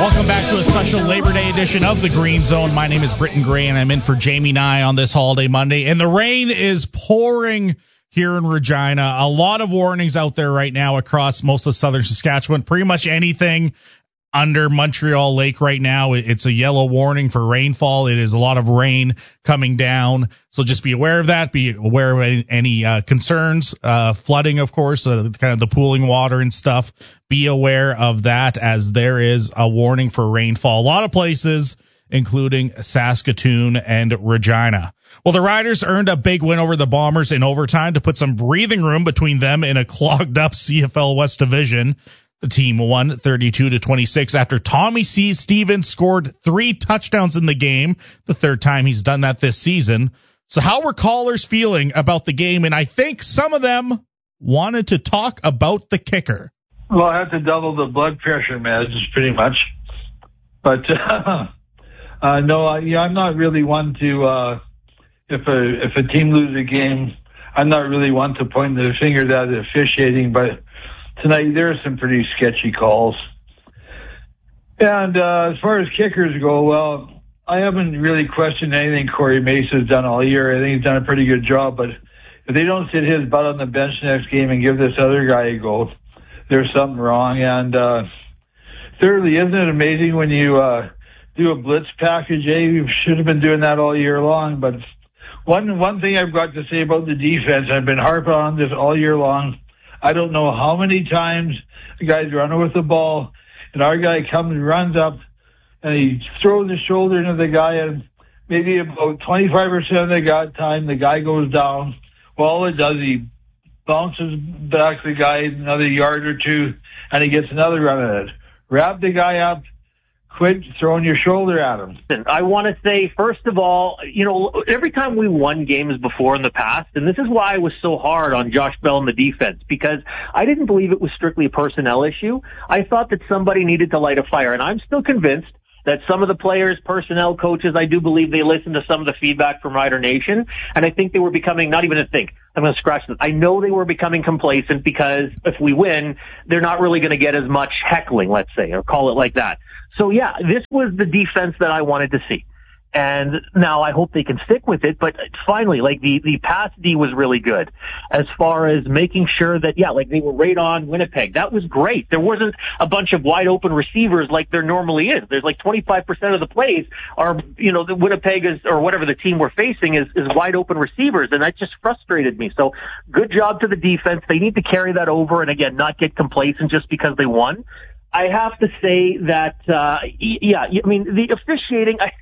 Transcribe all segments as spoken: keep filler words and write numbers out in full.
Welcome back to a special Labor Day edition of the Green Zone. My name is Britton Gray, and I'm in for Jamie Nye on this holiday Monday. And the rain is pouring here in Regina. A lot of warnings out there right now across most of southern Saskatchewan. Pretty much anything under Montreal Lake right now, it's a yellow warning for rainfall. It is a lot of rain coming down, so just be aware of that. Be aware of any, any uh, concerns, uh, flooding, of course, uh, kind of the pooling water and stuff. Be aware of that, as there is a warning for rainfall. A lot of places, including Saskatoon and Regina. Well, the Riders earned a big win over the Bombers in overtime to put some breathing room between them in a clogged up C F L West division. The team won thirty-two to twenty-six after Tommy C. Stevens scored three touchdowns in the game, the third time he's done that this season. So how were callers feeling about the game? And I think some of them wanted to talk about the kicker. Well, I had to double the blood pressure meds, pretty much. But, uh, uh, no, I, yeah, I'm not really one to, uh, if a, if a team loses a game, I'm not really one to point the finger at the officiating, but tonight there are some pretty sketchy calls. And uh, as far as kickers go, well, I haven't really questioned anything Corey Mace has done all year. I think he's done a pretty good job, but if they don't sit his butt on the bench next game and give this other guy a go, there's something wrong. And uh, thirdly, isn't it amazing when you uh, do a blitz package? Eh? You should have been doing that all year long. But one one thing I've got to say about the defense, I've been harping on this all year long. I don't know how many times the guy's running with the ball, and our guy comes and runs up, and he throws his shoulder into the guy, and maybe about twenty-five percent of the time the guy goes down. Well, all it does, he bounces back the guy another yard or two, and he gets another run at it. Wrap the guy up. Quit throwing your shoulder at him. I want to say, first of all, you know, every time we won games before in the past, and this is why I was so hard on Josh Bell and the defense, because I didn't believe it was strictly a personnel issue. I thought that somebody needed to light a fire, and I'm still convinced that some of the players, personnel, coaches, I do believe they listened to some of the feedback from Rider Nation, and I think they were becoming, not even a think, I'm going to scratch this. I know they were becoming complacent because if we win, they're not really going to get as much heckling, let's say, or call it like that. So yeah, this was the defense that I wanted to see. And now I hope they can stick with it, but finally, like the, the pass D was really good as far as making sure that, yeah, like they were right on Winnipeg. That was great. There wasn't a bunch of wide open receivers like there normally is. There's like twenty-five percent of the plays are, you know, the Winnipeg is, or whatever the team we're facing is, is wide open receivers. And that just frustrated me. So good job to the defense. They need to carry that over and again, not get complacent just because they won. I have to say that, uh, yeah, I mean, the officiating, I,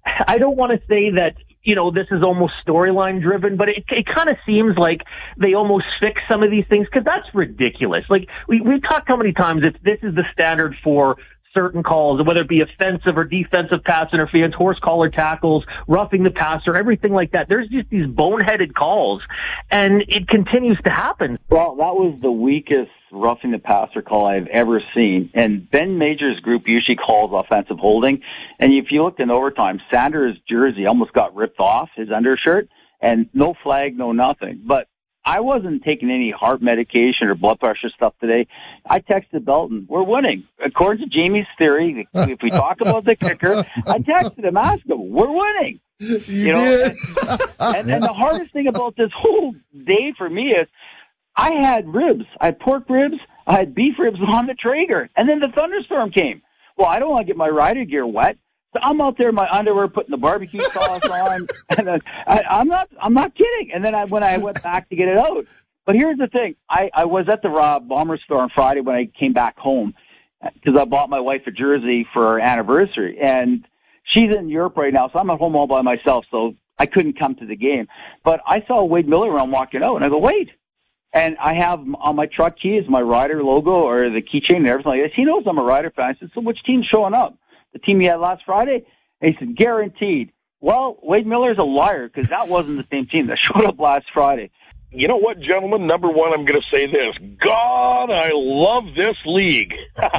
I don't want to say that, you know, this is almost storyline driven, but it, it kind of seems like they almost fix some of these things because that's ridiculous. Like we, we talked how many times if this is the standard for certain calls, whether it be offensive or defensive pass interference, horse collar tackles, roughing the passer, everything like that. There's just these boneheaded calls, and it continues to happen. Well, that was the weakest roughing the passer call I've ever seen. And Ben Major's group usually calls offensive holding. And if you looked in overtime, Sanders' jersey almost got ripped off, his undershirt, and no flag, no nothing. But I wasn't taking any heart medication or blood pressure stuff today. I texted Belton, we're winning. According to Jamie's theory, if we talk about the kicker, I texted him, asked him, we're winning. You, you know, did. and, and the hardest thing about this whole day for me is I had ribs. I had pork ribs. I had beef ribs on the Traeger. And then the thunderstorm came. Well, I don't want to get my rider gear wet. So I'm out there in my underwear putting the barbecue sauce on, and then I, I'm not, I'm not kidding. And then I, when I went back to get it out, but here's the thing: I, I was at the Raw Bomber store on Friday when I came back home because I bought my wife a jersey for her anniversary, and she's in Europe right now, so I'm at home all by myself, so I couldn't come to the game. But I saw Wade Miller around walking out, and I go, Wade. And I have on my truck keys my Rider logo or the keychain and everything like this. He knows I'm a Rider fan. I said, so which team's showing up? The team you had last Friday? And he said, guaranteed. Well, Wade Miller's a liar because that wasn't the same team that showed up last Friday. You know what, gentlemen? Number one, I'm going to say this. God, I love this league.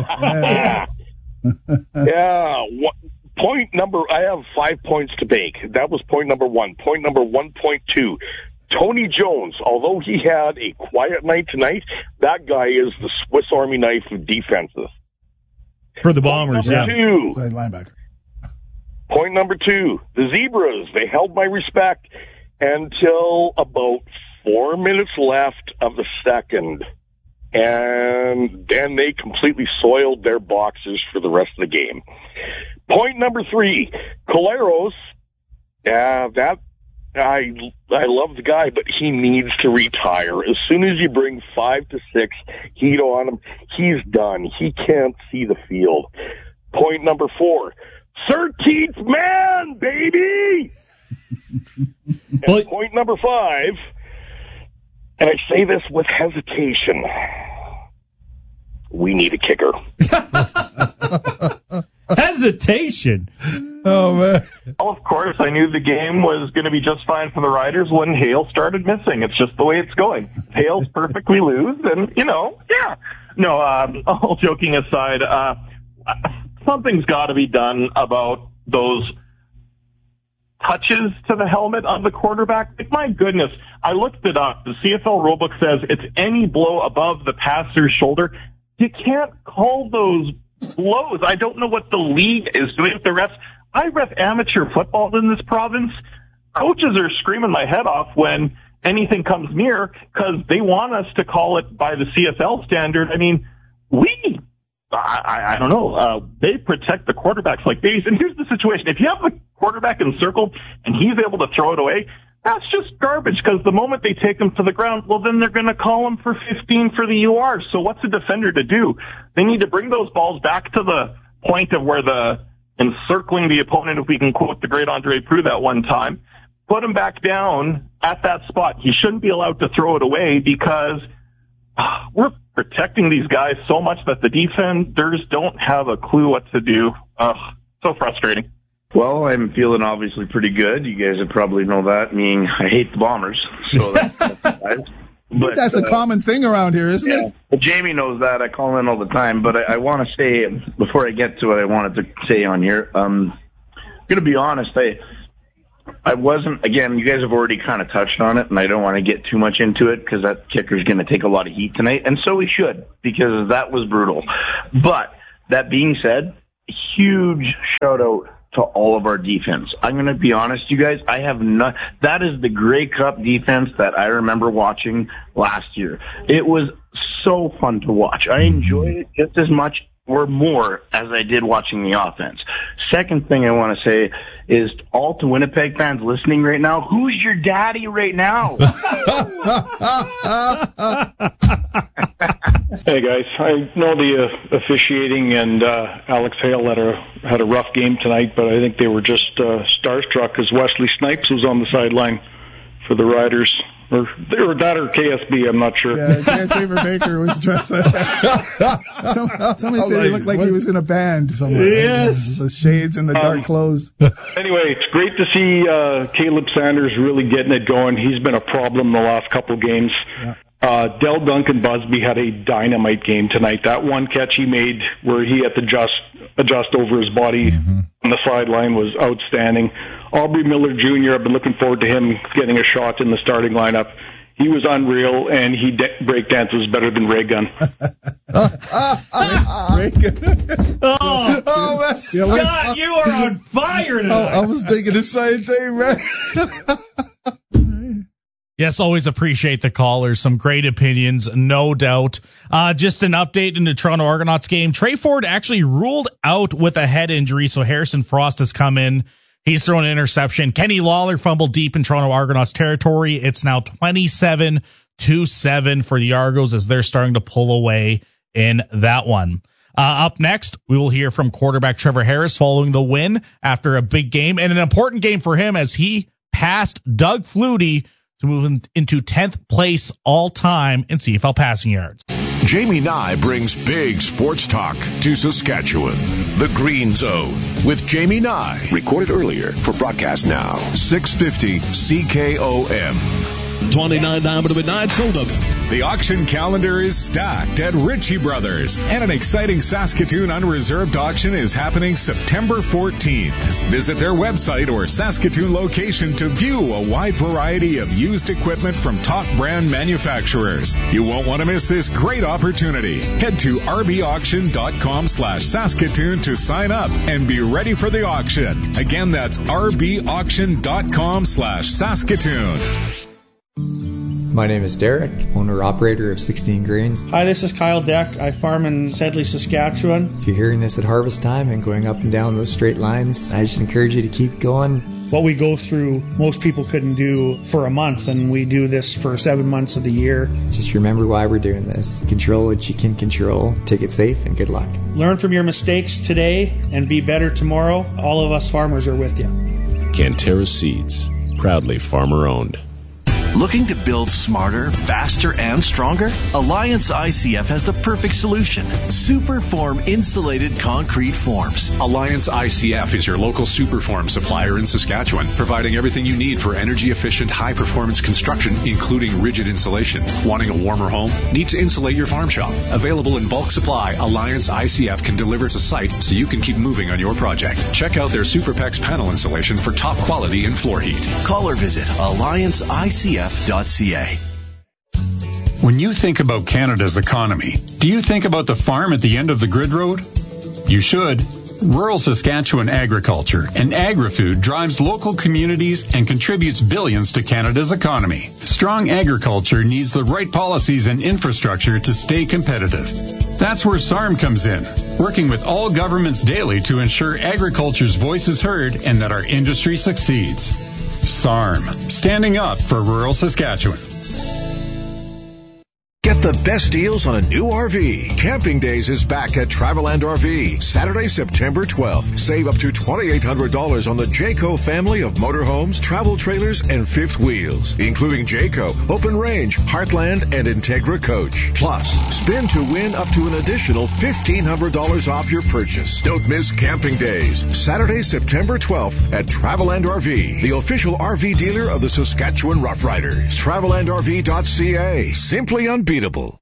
yeah. What, point number, I have five points to make. That was point number one. Point number one point two. Tony Jones, although he had a quiet night tonight, that guy is the Swiss Army knife of defenses. For the Bombers, Point number yeah. Two. Side linebacker. Point number two, the Zebras, they held my respect until about four minutes left of the second. And then they completely soiled their boxes for the rest of the game. Point number three, Collaros, uh, that, I, I love the guy, but he needs to retire. As soon as you bring five to six heat on him, he's done. He can't see the field. Point number four, thirteenth man, baby! And point number five, and I say this with hesitation, we need a kicker. Hesitation. Oh, man. Well, of course, I knew the game was going to be just fine for the Riders when Hale started missing. It's just the way it's going. Hale's perfectly loose, and, you know, yeah. No, um, all joking aside, uh, something's got to be done about those touches to the helmet of the quarterback. Like, my goodness, I looked it up. The C F L rulebook says it's any blow above the passer's shoulder. You can't call those blows. I don't know what the league is doing with the refs. I ref amateur football in this province. Coaches are screaming my head off when anything comes near because they want us to call it by the C F L standard. I mean, we, I, I don't know, uh, they protect the quarterbacks like babies. And here's the situation. If you have the quarterback encircled and he's able to throw it away, that's just garbage because the moment they take him to the ground, well, then they're going to call him for fifteen for the U R. So what's a defender to do? They need to bring those balls back to the point of where the encircling the opponent, if we can quote the great Andre Proulx that one time, put him back down at that spot. He shouldn't be allowed to throw it away because uh, we're protecting these guys so much that the defenders don't have a clue what to do. Uh, so frustrating. Well, I'm feeling obviously pretty good. You guys would probably know that, meaning I hate the Bombers. So that's, that's I think that's a uh, common thing around here, isn't yeah. it? Well, Jamie knows that. I call in all the time. But I, I want to say, before I get to what I wanted to say on here, um, I'm going to be honest. I I wasn't, again, you guys have already kind of touched on it, and I don't want to get too much into it because that kicker's going to take a lot of heat tonight. And so he should, because that was brutal. But that being said, huge shout-out to all of our defense. I'm going to be honest, you guys, I have not, that is the Grey Cup defense that I remember watching last year. It was so fun to watch. I enjoyed it just as much or more as I did watching the offense. Second thing I want to say is all to Winnipeg fans listening right now, who's your daddy right now? Hey guys, I know the uh, officiating and uh, Alex Hale had a had a rough game tonight, but I think they were just uh, starstruck as Wesley Snipes was on the sideline for the Riders, or or that or K S B, I'm not sure. Yeah, K S B Baker was dressed. Some, somebody said he looked like he was in a band somewhere. Yes, the shades and the dark um, clothes. Anyway, it's great to see uh, Caleb Sanders really getting it going. He's been a problem the last couple games. Yeah. Uh, Del Duncan Busby had a dynamite game tonight. That one catch he made where he had to just adjust over his body mm-hmm. on the sideline was outstanding. Aubrey Miller Junior, I've been looking forward to him getting a shot in the starting lineup. He was unreal, and he de- breakdances better than Ray Gun. Ray Gun. Oh, oh Scott, you are on fire tonight. I, I was thinking the same thing, man. Yes, always appreciate the callers. Some great opinions, no doubt. Uh, just an update in the Toronto Argonauts game. Trey Ford actually ruled out with a head injury, so Harrison Frost has come in. He's thrown an interception. Kenny Lawler fumbled deep in Toronto Argonauts territory. It's now twenty-seven to seven for the Argos as they're starting to pull away in that one. Uh, up next, we will hear from quarterback Trevor Harris following the win after a big game and an important game for him as he passed Doug Flutie to move in, into tenth place all time in C F L passing yards. Jamie Nye brings big sports talk to Saskatchewan. The Green Zone with Jamie Nye. Recorded earlier for broadcast now. six fifty C K O M. twenty-nine down to midnight, sold them. The auction calendar is stacked at Ritchie Brothers, and an exciting Saskatoon unreserved auction is happening September fourteenth. Visit their website or Saskatoon location to view a wide variety of used equipment from top brand manufacturers. You won't want to miss this great opportunity. Head to rbauction.com slash Saskatoon to sign up and be ready for the auction. Again, that's rbauction.com slash Saskatoon. My name is Derek, owner-operator of sixteen Grains. Hi, this is Kyle Deck. I farm in Sedley, Saskatchewan. If you're hearing this at harvest time and going up and down those straight lines, I just encourage you to keep going. What we go through, most people couldn't do for a month, and we do this for seven months of the year. Just remember why we're doing this. Control what you can control. Take it safe, and good luck. Learn from your mistakes today and be better tomorrow. All of us farmers are with you. Canterra Seeds, proudly farmer-owned. Looking to build smarter, faster, and stronger? Alliance I C F has the perfect solution. Superform insulated concrete forms. Alliance I C F is your local Superform supplier in Saskatchewan, providing everything you need for energy-efficient, high-performance construction, including rigid insulation. Wanting a warmer home? Need to insulate your farm shop? Available in bulk supply, Alliance I C F can deliver to site so you can keep moving on your project. Check out their SuperPex panel insulation for top quality in floor heat. Call or visit alliance I C F dot C A. When you think about Canada's economy, do you think about the farm at the end of the grid road? You should. Rural Saskatchewan agriculture and agri-food drives local communities and contributes billions to Canada's economy. Strong agriculture needs the right policies and infrastructure to stay competitive. That's where S A R M comes in, working with all governments daily to ensure agriculture's voice is heard and that our industry succeeds. S A R M, standing up for rural Saskatchewan. Get the best deals on a new R V. Camping Days is back at Traveland R V. Saturday, September twelfth. Save up to twenty-eight hundred dollars on the Jayco family of motorhomes, travel trailers, and fifth wheels, including Jayco, Open Range, Heartland, and Integra Coach. Plus, spin to win up to an additional fifteen hundred dollars off your purchase. Don't miss Camping Days. Saturday, September twelfth at Traveland R V, the official R V dealer of the Saskatchewan Roughriders. Traveland R V dot C A. Simply unbeatable.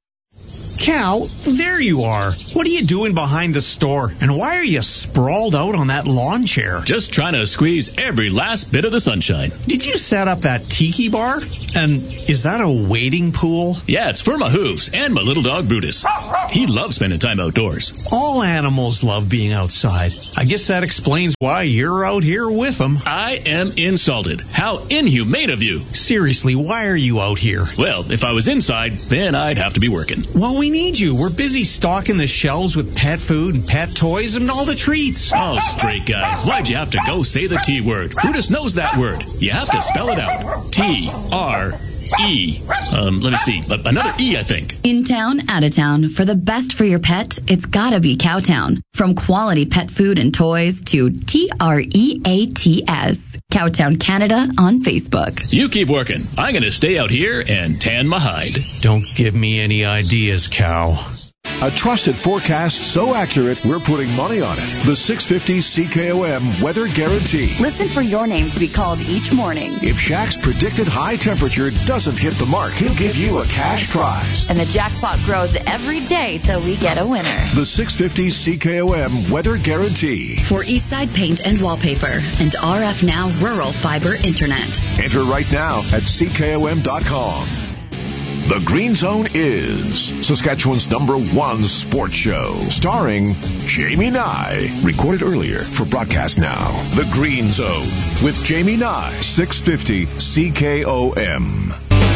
Cal, there you are. What are you doing behind the store? And why are you sprawled out on that lawn chair? Just trying to squeeze every last bit of the sunshine. Did you set up that tiki bar? And is that a wading pool? Yeah, it's for my hooves and my little dog Brutus. He loves spending time outdoors. All animals love being outside. I guess that explains why you're out here with them. I am insulted. How inhumane of you. Seriously, why are you out here? Well, if I was inside, then I'd have to be working. Well, we need you. We're busy stocking the shelves with pet food and pet toys and all the treats. Oh, straight guy. Why'd you have to go say the T word? Brutus knows that word. You have to spell it out. T R E. Um, let me see. Another E, I think. In town, out of town. For the best for your pet, it's gotta be Cowtown. From quality pet food and toys to T R E A T S. Cowtown Canada on Facebook. You keep working. I'm going to stay out here and tan my hide. Don't give me any ideas, Cow. A trusted forecast so accurate, we're putting money on it. The six fifty C K O M Weather Guarantee. Listen for your name to be called each morning. If Shaq's predicted high temperature doesn't hit the mark, he'll give you a cash prize. And the jackpot grows every day till we get a winner. The six fifty C K O M Weather Guarantee. For Eastside Paint and Wallpaper and R F Now Rural Fiber Internet. Enter right now at C K O M dot com. The Green Zone is Saskatchewan's number one sports show, starring Jamie Nye. Recorded earlier for broadcast now. The Green Zone with Jamie Nye, six fifty C K O M.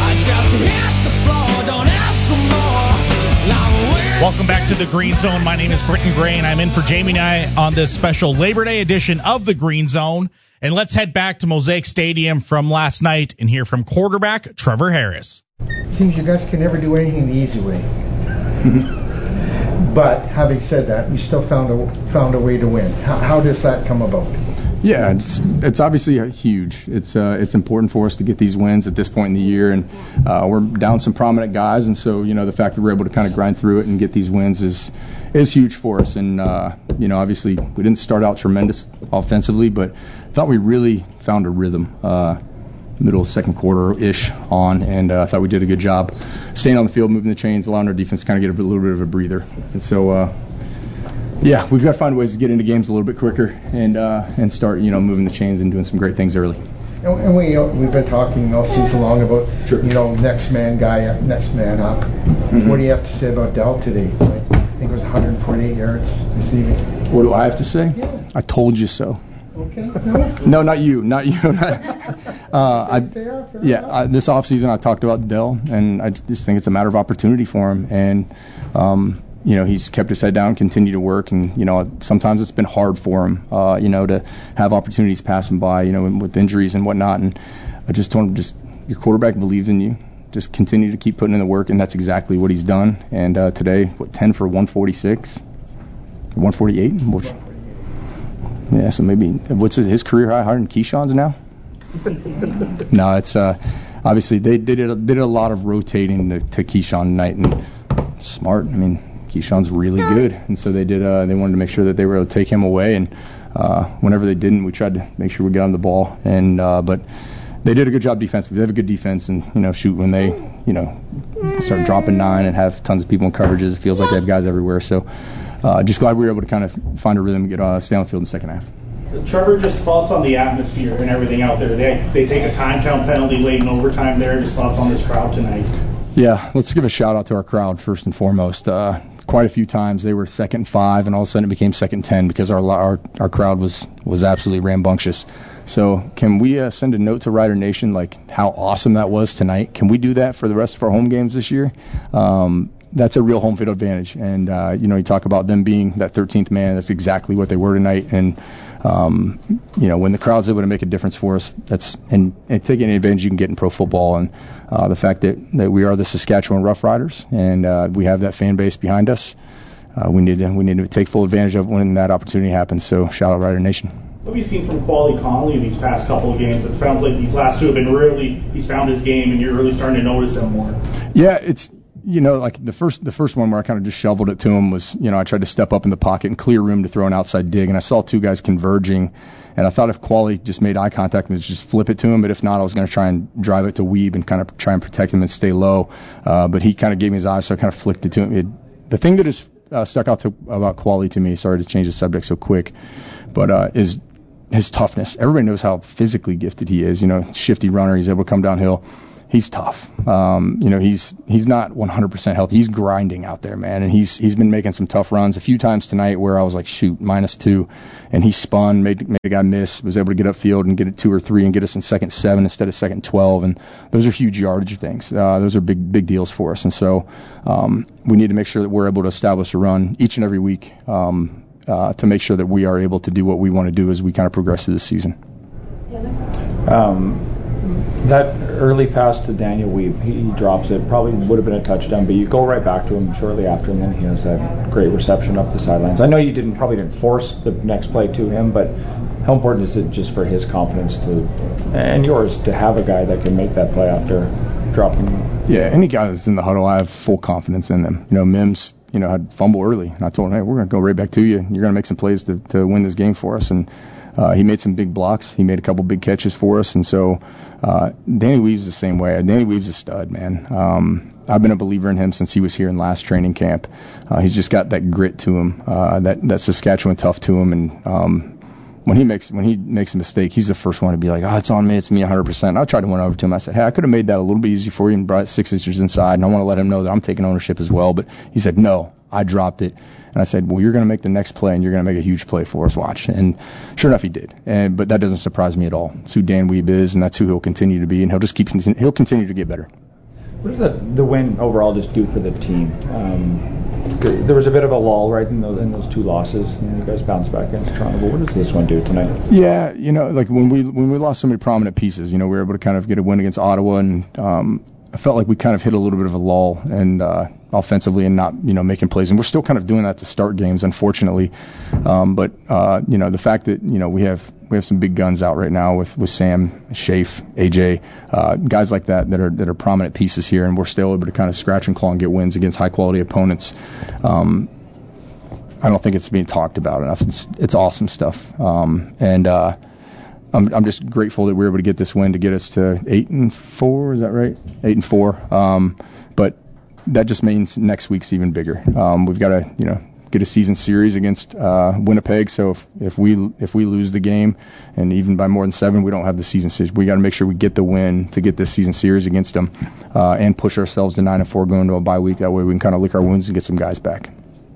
Welcome back to the Green Zone. My name is Britton Gray, and I'm in for Jamie Nye on this special Labor Day edition of the Green Zone. And let's head back to Mosaic Stadium from last night and hear from quarterback Trevor Harris. It seems you guys can never do anything the easy way. But having said that, you still found a found a way to win. How, how does that come about? Yeah, it's it's obviously huge. It's uh, it's important for us to get these wins at this point in the year, and uh, we're down some prominent guys, and so you know the fact that we're able to kind of grind through it and get these wins is is huge for us. And uh, you know, obviously we didn't start out tremendous offensively, but I thought we really found a rhythm. Uh, middle of the second quarter-ish on, and uh, I thought we did a good job staying on the field, moving the chains, allowing our defense to kind of get a little bit of a breather. And so, uh, yeah, we've got to find ways to get into games a little bit quicker and uh, and start, you know, moving the chains and doing some great things early. And, and we, uh, we've been talking all season long about, sure. you know, next man guy up, next man up. Mm-hmm. What do you have to say about Dell today? Like, I think it was one hundred forty-eight yards receiving. What do I have to say? Yeah. I told you so. Okay. No, no not you. Not you. uh, I, fair, fair yeah, I, this offseason I talked about Dell, and I just think it's a matter of opportunity for him. And, um, you know, he's kept his head down, continued to work, and, you know, sometimes it's been hard for him, uh, you know, to have opportunities pass him by, you know, with injuries and whatnot. And I just told him, just your quarterback believes in you. Just continue to keep putting in the work, and that's exactly what he's done. And uh, today, what, ten for one forty-six? one forty-eight? Which, yeah, so maybe, what's his, his career high, higher than Keyshawn's now? No, it's, uh, obviously, they, they, did a, they did a lot of rotating to, to Keyshawn tonight, and smart. I mean, Keyshawn's really good, and so they did. Uh, they wanted to make sure that they were able to take him away, and uh, whenever they didn't, we tried to make sure we got on the ball. And uh, but they did a good job defensively. They have a good defense, and you know, shoot, when they you know start dropping nine and have tons of people in coverages, it feels like they have guys everywhere. So uh, just glad we were able to kind of find a rhythm and get uh, stay on the field in the second half. Trevor, just thoughts on the atmosphere and everything out there. They they take a time count penalty late in overtime there. Just thoughts on this crowd tonight. Yeah, let's give a shout out to our crowd first and foremost. Uh, quite a few times they were second and five, and all of a sudden it became second and ten because our our, our crowd was, was absolutely rambunctious. So can we uh, send a note to Rider Nation like how awesome that was tonight? Can we do that for the rest of our home games this year? Um, that's a real home field advantage. And, uh, you know, you talk about them being that thirteenth man. That's exactly what they were tonight. And, um, you know, when the crowd's able to make a difference for us, that's and, and taking any advantage you can get in pro football. And uh, the fact that, that we are the Saskatchewan Rough Riders and uh, we have that fan base behind us, uh, we need to we need to take full advantage of when that opportunity happens. So shout out Rider Nation. What have you seen from Quali Connolly in these past couple of games? It sounds like these last two have been really, he's found his game, and you're really starting to notice him more. Yeah, it's, you know, like the first the first one where I kind of just shoveled it to him was, you know, I tried to step up in the pocket and clear room to throw an outside dig, and I saw two guys converging, and I thought if Quali just made eye contact and just flip it to him, but if not, I was going to try and drive it to Weeb and kind of try and protect him and stay low. Uh, but he kind of gave me his eyes, so I kind of flicked it to him. It, the thing that has uh, stuck out to, about Quali to me, sorry to change the subject so quick, but uh, is his toughness. Everybody knows how physically gifted he is. You know, shifty runner. He's able to come downhill. He's tough. Um, you know, he's he's not one hundred percent healthy. He's grinding out there, man. And he's he's been making some tough runs a few times tonight where I was like, shoot, minus two, and he spun, made made a guy miss, was able to get upfield and get it two or three and get us in second seven instead of second twelve. And those are huge yardage things. Uh, those are big big deals for us. And so um, we need to make sure that we're able to establish a run each and every week. Um, Uh, to make sure that we are able to do what we want to do as we kind of progress through the season. Um, that early pass to Daniel Weeb, he drops it, probably would have been a touchdown, but you go right back to him shortly after, and then he has that great reception up the sidelines. I know you didn't probably didn't force the next play to him, but how important is it just for his confidence to, and yours, to have a guy that can make that play after dropping? Yeah, any guy that's in the huddle, I have full confidence in them. You know, Mims, you know, had fumble early, and I told him, hey, we're going to go right back to you. You're going to make some plays to, to win this game for us. And uh, he made some big blocks. He made a couple big catches for us. And so uh, Danny Weave's the same way. Danny Weave's a stud, man. Um, I've been a believer in him since he was here in last training camp. Uh, he's just got that grit to him, uh, that, that Saskatchewan tough to him. And um, when he makes when he makes a mistake, he's the first one to be like, oh, it's on me, it's me one hundred percent. I tried to went over to him. I said, hey, I could have made that a little bit easier for you and brought six inches inside, and I want to let him know that I'm taking ownership as well. But he said, no, I dropped it. And I said, well, you're going to make the next play, and you're going to make a huge play for us. Watch. And sure enough, he did. And but that doesn't surprise me at all. It's who Dan Weeb is, and that's who he'll continue to be, and he'll just keep he'll continue to get better. What does the, the win overall just do for the team? Um, there was a bit of a lull, right, in those, in those two losses, and you guys bounced back against Toronto. But what does this one do tonight? Yeah, you know, like when we when we lost so many prominent pieces, you know, we were able to kind of get a win against Ottawa, and um, I felt like we kind of hit a little bit of a lull and uh, offensively and not, you know, making plays. And we're still kind of doing that to start games, unfortunately. Um, but uh, you know, the fact that you know we have we have some big guns out right now with, with Sam, Shafe, A J, uh, guys like that that are that are prominent pieces here, and we're still able to kind of scratch and claw and get wins against high quality opponents. Um, I don't think it's being talked about enough. It's it's awesome stuff. Um, and uh, I'm, I'm just grateful that we were able to get this win to get us to eight and four. Is that right? Eight and four. Um, but that just means next week's even bigger. Um, we've got to, you know, get a season series against uh, Winnipeg. So if, if we if we lose the game, and even by more than seven, we don't have the season series. We got to make sure we get the win to get this season series against them, uh, and push ourselves to nine and four going to a bye week. That way we can kind of lick our wounds and get some guys back.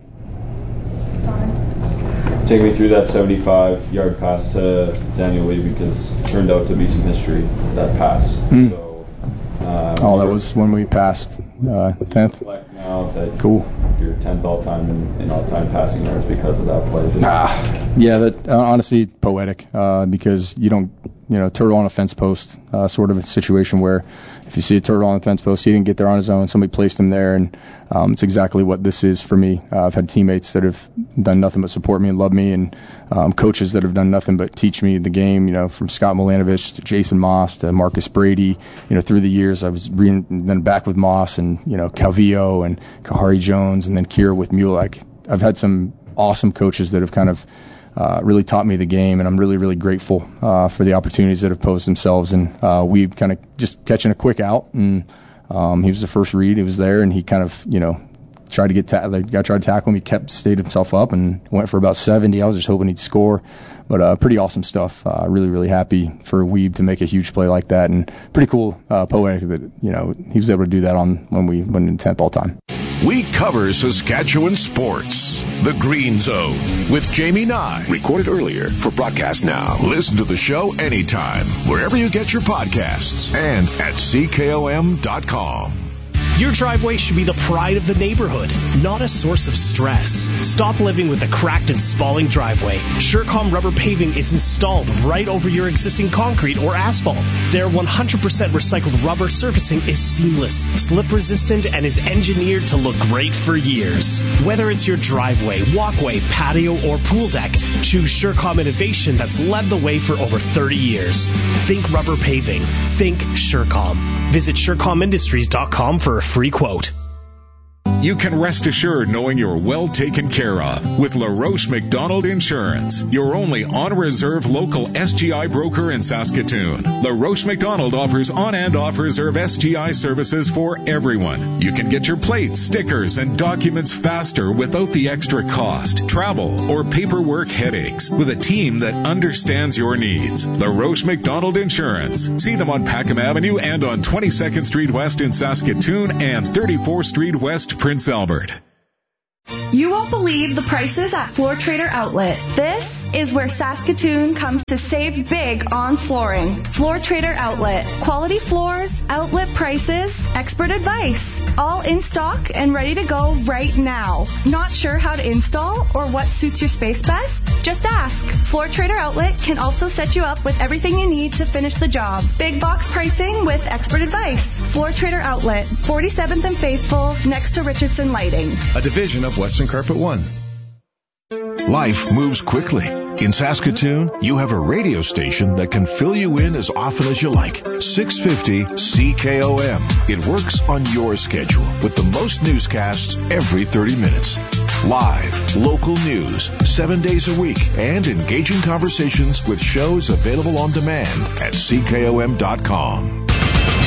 Take me through that seventy-five-yard pass to Daniel Lee, because it turned out to be some history, that pass. Mm. So, um, oh, that was when we passed uh, tenth. Now that cool. You're tenth all-time in, in all-time passing yards because of that play. Just ah, yeah, that uh, honestly poetic, uh, because you don't, you know, turtle on a fence post, uh, sort of a situation where if you see a turtle on a fence post, he didn't get there on his own. Somebody placed him there, and um, it's exactly what this is for me. Uh, I've had teammates that have done nothing but support me and love me, and um, coaches that have done nothing but teach me the game. You know, from Scott Milanovich to Jason Moss to Marcus Brady. You know, through the years, I was re- then back with Moss and you know Calvillo and Kahari Jones, and then Kira with Mulek. I've had some awesome coaches that have kind of Uh, really taught me the game, and I'm really, really grateful uh, for the opportunities that have posed themselves. And uh, we kind of just catching a quick out, and um, he was the first read. He was there, and he kind of, you know, tried to get ta- the guy tried to tackle him. He kept stayed himself up and went for about seventy. I was just hoping he'd score, but uh, pretty awesome stuff. Uh, really, really happy for Weeb to make a huge play like that, and pretty cool, uh, poetic that you know he was able to do that on when we went in tenth all time. We cover Saskatchewan sports. The Green Zone with Jamie Nye. Recorded earlier for broadcast now. Listen to the show anytime, wherever you get your podcasts, and at C K O M dot com. Your driveway should be the pride of the neighborhood, not a source of stress. Stop living with a cracked and spalling driveway. Surecom rubber paving is installed right over your existing concrete or asphalt. Their one hundred percent recycled rubber surfacing is seamless, slip resistant, and is engineered to look great for years. Whether it's your driveway, walkway, patio, or pool deck, choose Surecom innovation that's led the way for over thirty years. Think rubber paving. Think Surecom. Visit Surecom Industries dot com for a free quote. You can rest assured knowing you're well taken care of with LaRoche McDonald Insurance, your only on-reserve local S G I broker in Saskatoon. LaRoche McDonald offers on- and off-reserve S G I services for everyone. You can get your plates, stickers, and documents faster without the extra cost, travel, or paperwork headaches with a team that understands your needs. LaRoche McDonald Insurance. See them on Packham Avenue and on twenty-second Street West in Saskatoon and thirty-fourth Street West, Prince Albert. You won't believe the prices at Floor Trader Outlet. This is where Saskatoon comes to save big on flooring. Floor Trader Outlet. Quality floors, outlet prices, expert advice. All in stock and ready to go right now. Not sure how to install or what suits your space best? Just ask. Floor Trader Outlet can also set you up with everything you need to finish the job. Big box pricing with expert advice. Floor Trader Outlet, forty-seventh and Faithful, next to Richardson Lighting. A division of Western Carpet One. Life moves quickly. In Saskatoon, you have a radio station that can fill you in as often as you like. six fifty C K O M. It works on your schedule with the most newscasts every thirty minutes. Live, local news, seven days a week, and engaging conversations with shows available on demand at C K O M dot com.